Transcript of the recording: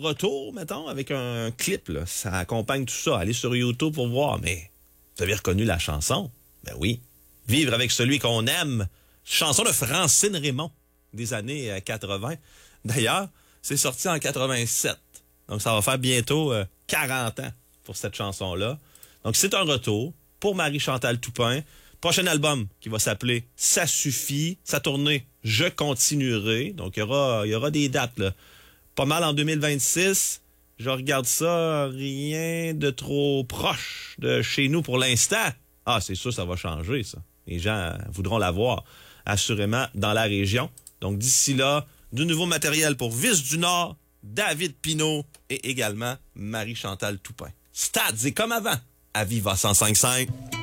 retour, mettons, avec un clip, là. Ça accompagne tout ça. Allez sur YouTube pour voir, mais vous avez reconnu la chanson? Ben oui. Vivre avec celui qu'on aime. Chanson de Francine Raymond des années 80. D'ailleurs, c'est sorti en 87. Donc, ça va faire bientôt 40 ans pour cette chanson-là. Donc, c'est un retour pour Marie-Chantal Toupin. Prochain album qui va s'appeler « Ça suffit ». Sa tournée « Je continuerai ». Donc, il y aura des dates, là. Pas mal en 2026. Je regarde ça, rien de trop proche de chez nous pour l'instant. Ah, c'est sûr, ça va changer, ça. Les gens voudront la voir, assurément, dans la région. Donc, d'ici là, du nouveau matériel pour Vis du Nord, David Pinault et également Marie-Chantal Toupin. Stades et comme avant, à Viva 105.5.